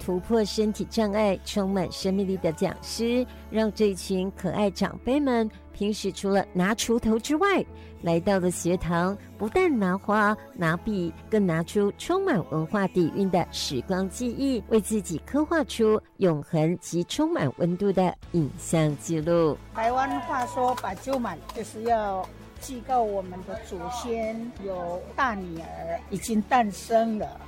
突破身体障碍、充满生命力的讲师，让这群可爱长辈们平时除了拿锄头之外，来到了学堂，不但拿花拿笔，更拿出充满文化底蕴的时光记忆，为自己刻画出永恒及充满温度的影像记录。 台湾话说把酒满，就是要祭告我们的祖先有大女儿已经诞生了。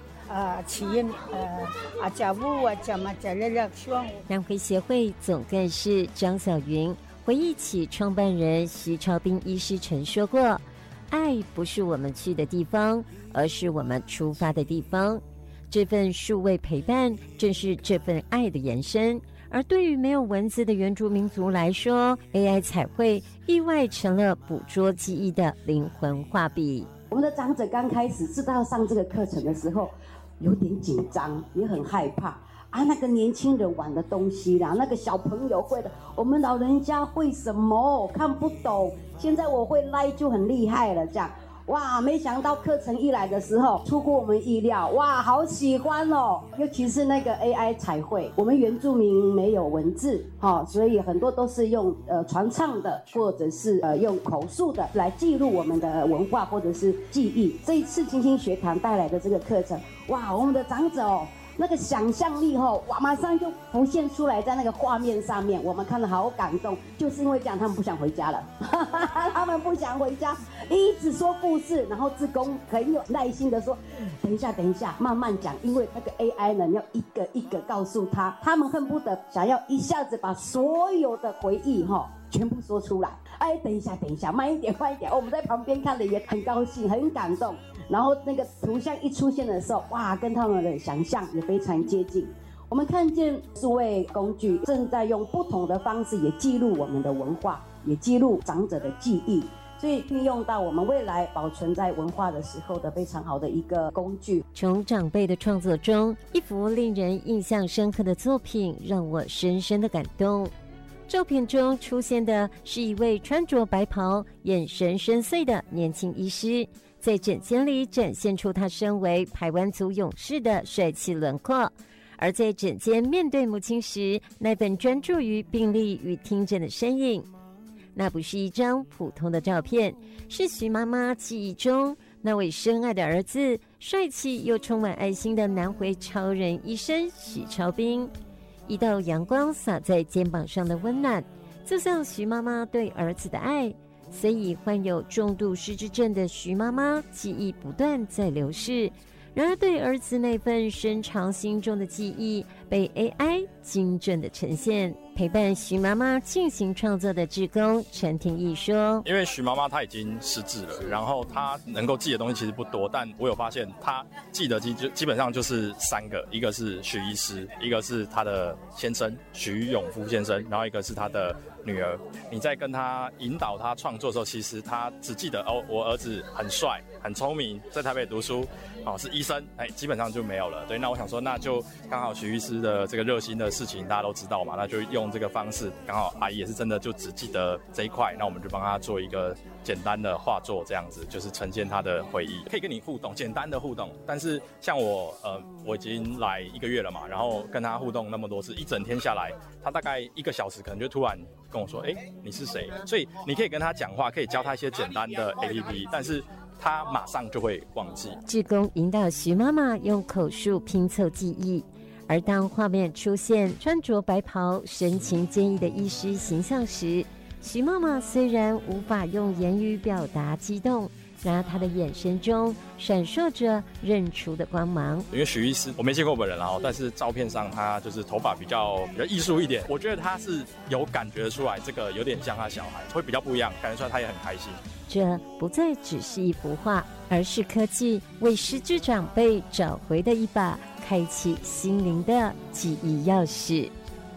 南回协会总干事张晓云回忆起创办人徐超斌医师曾说过，爱不是我们去的地方，而是我们出发的地方。这份数位陪伴正是这份爱的延伸。而对于没有文字的原住民族来说， AI 彩绘意外成了捕捉记忆的灵魂画笔。 我们的长者刚开始知道上这个课程的时候有点紧张，也很害怕啊，那个年轻人玩的东西啦，那个小朋友会的，我们老人家会什么看不懂，现在我会赖就很厉害了，这样哇，没想到课程一来的时候出乎我们意料，哇，好喜欢哦！尤其是那个 AI 彩绘，我们原住民没有文字，所以很多都是用传唱的，或者是用口述的来记录我们的文化或者是记忆。这一次青青学堂带来的这个课程，哇，我们的长者哦，那个想象力哇，马上就浮现出来在那个画面上面，我们看得好感动。就是因为这样，他们不想回家了，他们不想回家，一直说故事，然后志工很有耐心的说，等一下，慢慢讲，因为那个 AI 呢要一个一个告诉他们恨不得想要一下子把所有的回忆全部说出来。哎，等一下，慢一点，我们在旁边看的也很高兴，很感动。然后那个图像一出现的时候，哇，跟他们的想象也非常接近。我们看见数位工具正在用不同的方式也记录我们的文化，也记录长者的记忆，所以运用到我们未来保存在文化的时候的非常好的一个工具。 从长辈的创作中，一幅令人印象深刻的作品让我深深的感动。照片中出现的是一位穿着白袍、眼神深邃的年轻医师，在诊间里展现出他身为排湾族勇士的帅气轮廓。而在诊间面对母亲时，那份专注于病历与听诊的身影，那不是一张普通的照片，是徐妈妈记忆中那位深爱的儿子，帅气又充满爱心的南回超人医生许超斌。一道阳光洒在肩膀上的温暖，就像徐妈妈对儿子的爱。所以患有重度失智症的徐妈妈记忆不断在流逝，然而对儿子那份深藏心中的记忆被 AI 精准的呈现。陪伴徐妈妈进行创作的志工陈廷义说， 因为徐妈妈她已经失智了，然后她能够记的东西其实不多，但我有发现她记得基本上就是3个，一个是许医师，一个是她的先生许永福先生，然后一个是她的女儿。你在跟她引导她创作的时候，其实她只记得我儿子很帅很聪明，在台北读书是医生，基本上就没有了。对，那我想说，那就刚好许医师的这个热心的事情大家都知道嘛，那就用这个方式，刚好阿姨也是真的就只记得这一块，那我们就帮她做一个简单的画作，这样子就是呈现她的回忆，可以跟你互动，简单的互动。但是像我已经来1个月了嘛，然后跟她互动那么多次，一整天下来，她大概1个小时可能就突然跟我说，你是谁？所以你可以跟她讲话，可以教她一些简单的 APP， 但是他马上就会忘记。 志工引导徐妈妈用口述拼凑记忆，而当画面出现穿着白袍、神情坚毅的医师形象时，徐妈妈虽然无法用言语表达激动，然而她的眼神中闪烁着认出的光芒。 因为许医师我没见过本人啦，但是照片上他就是头发比较艺术一点，我觉得他是有感觉出来，这个有点像他小孩，会比较不一样，感觉出来他也很开心。 这不再只是一幅画，而是科技为失智长辈找回的一把开启心灵的记忆钥匙。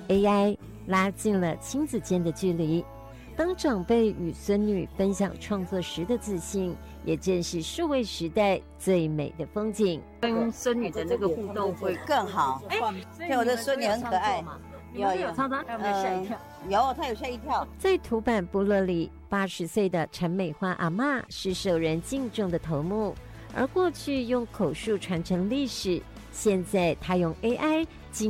AI 拉近了亲子间的距离，当长辈与孙女分享创作时的自信，也正是数位时代最美的风景。跟孙女的那个互动会更好。对，我的孙女很可爱。 有常常吓一跳。 有，她有吓一跳。 在土坂部落里，80岁的陈美花阿嬷是受人敬重的头目，而过去用口述传承历史，现在她用 AI